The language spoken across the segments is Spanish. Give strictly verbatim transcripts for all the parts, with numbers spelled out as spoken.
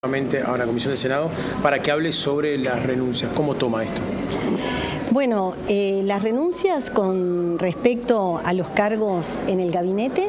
a la Comisión del Senado para que hable sobre las renuncias. ¿Cómo toma esto? Bueno, eh, las renuncias con respecto a los cargos en el gabinete,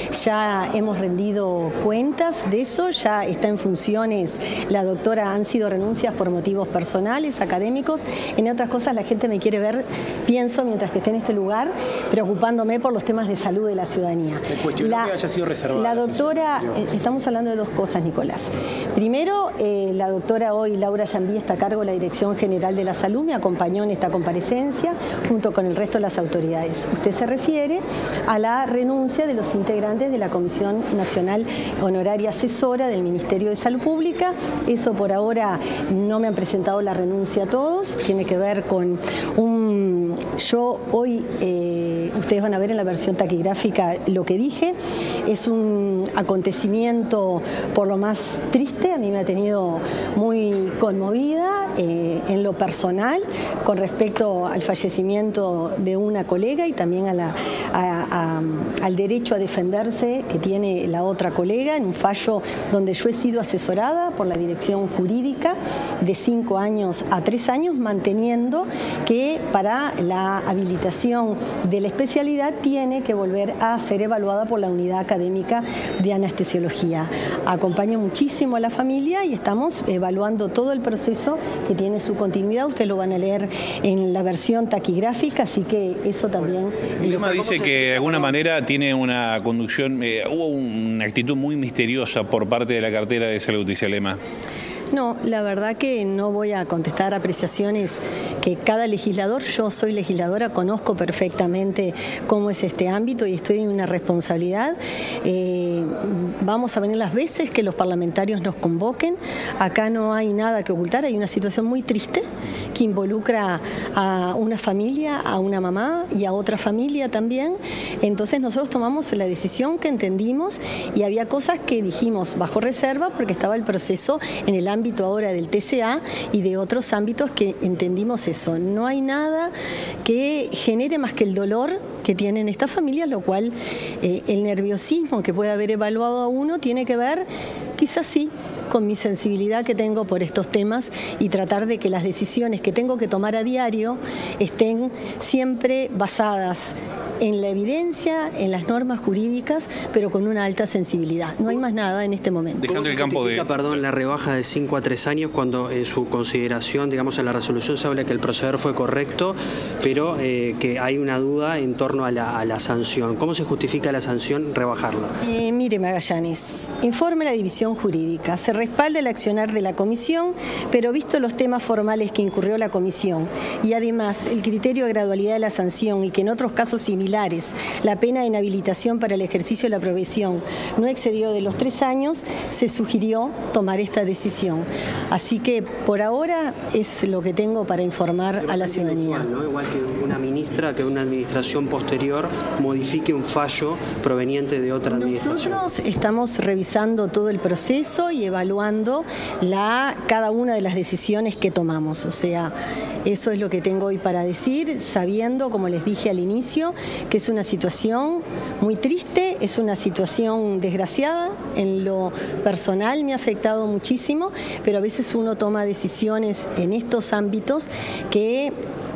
ya hemos rendido cuentas de eso, ya está en funciones la doctora, han sido renuncias por motivos personales, académicos, en otras cosas la gente me quiere ver, pienso, mientras que esté en este lugar, preocupándome por los temas de salud de la ciudadanía. La, que haya sido reservada la doctora, eh, estamos hablando de dos cosas, Nicolás. Primero, eh, la doctora hoy, Laura Yambí, está a cargo de la Dirección General de la Salud, me acompañó en esta comparecencia junto con el resto de las autoridades. Usted se refiere a la renuncia de los integrantes de la Comisión Nacional Honoraria Asesora del Ministerio de Salud Pública. Eso por ahora no me han presentado la renuncia a todos, tiene que ver con un... Yo hoy, eh, ustedes van a ver en la versión taquigráfica lo que dije, es un acontecimiento por lo más triste, a mí me ha tenido muy conmovida eh, en lo personal con respecto al fallecimiento de una colega y también a la, a, a, al derecho a defenderse que tiene la otra colega en un fallo donde yo he sido asesorada por la dirección jurídica de cinco años a tres años, manteniendo que para la habilitación de la especialidad tiene que volver a ser evaluada por la unidad académica de anestesiología. Acompaño muchísimo a la familia y estamos evaluando todo el proceso que tiene su continuidad. Ustedes lo van a leer en la versión taquigráfica, así que eso también... El lema dice que de alguna manera tiene una conducción, eh, hubo una actitud muy misteriosa por parte de la cartera de salud, dice el lema. No, la verdad que no voy a contestar apreciaciones que cada legislador, yo soy legisladora, conozco perfectamente cómo es este ámbito y estoy en una responsabilidad. Eh, vamos a venir las veces que los parlamentarios nos convoquen. Acá no hay nada que ocultar, hay una situación muy triste que involucra a una familia, a una mamá y a otra familia también. Entonces nosotros tomamos la decisión que entendimos y había cosas que dijimos bajo reserva porque estaba el proceso en el ámbito ahora del T C A y de otros ámbitos que entendimos eso. No hay nada que genere más que el dolor que tienen estas familias, lo cual eh, el nerviosismo que puede haber evaluado a uno tiene que ver, quizás sí, con mi sensibilidad que tengo por estos temas y tratar de que las decisiones que tengo que tomar a diario estén siempre basadas en la evidencia, en las normas jurídicas, pero con una alta sensibilidad. No hay más nada en este momento. Dejando el campo de... perdón, la rebaja de cinco a tres años cuando en su consideración, digamos, en la resolución se habla que el proceder fue correcto, pero eh, que hay una duda en torno a la, a la sanción. ¿Cómo se justifica la sanción rebajarla? Eh, mire, Magallanes, informe la división jurídica. Se respalda el accionar de la comisión, pero visto los temas formales que incurrió la comisión y además el criterio de gradualidad de la sanción y que en otros casos similares la pena de inhabilitación para el ejercicio de la profesión no excedió de los tres años, se sugirió tomar esta decisión. Así que por ahora es lo que tengo para informar a la ciudadanía. Inusual, ¿no? Igual que una ministra, que una administración posterior modifique un fallo proveniente de otra administración. Nosotros estamos revisando todo el proceso y evaluando la, cada una de las decisiones que tomamos. O sea, eso es lo que tengo hoy para decir, sabiendo, como les dije al inicio, que es una situación muy triste, es una situación desgraciada, en lo personal me ha afectado muchísimo, pero a veces uno toma decisiones en estos ámbitos que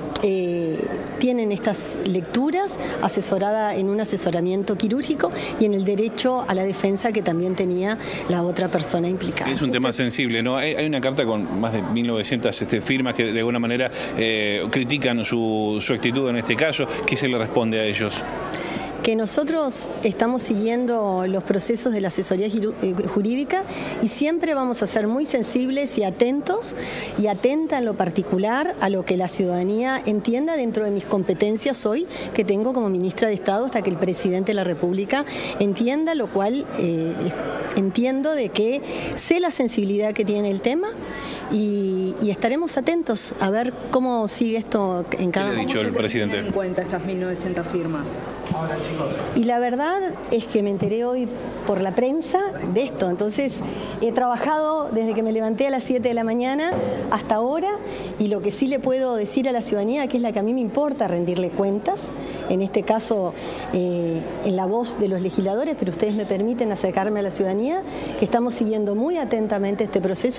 eh, tienen estas lecturas, asesorada en un asesoramiento quirúrgico y en el derecho a la defensa que también tenía la otra persona implicada. Es un tema sensible, ¿no? Hay, hay una carta con más de mil novecientas este, firmas que de alguna manera eh, critican su, su actitud en este caso. ¿Qué se le responde a ellos? Que nosotros estamos siguiendo los procesos de la asesoría jurídica y siempre vamos a ser muy sensibles y atentos y atenta en lo particular a lo que la ciudadanía entienda dentro de mis competencias hoy que tengo como ministra de Estado hasta que el presidente de la República entienda, lo cual eh, entiendo de que sé la sensibilidad que tiene el tema y, y estaremos atentos a ver cómo sigue esto en cada momento. ¿Qué le ha dicho el presidente? ¿Cómo se tienen en cuenta estas mil novecientas firmas? Y la verdad es que me enteré hoy por la prensa de esto, entonces he trabajado desde que me levanté a las siete de la mañana hasta ahora, y lo que sí le puedo decir a la ciudadanía, que es la que a mí me importa rendirle cuentas, en este caso eh, en la voz de los legisladores, pero ustedes me permiten acercarme a la ciudadanía, que estamos siguiendo muy atentamente este proceso.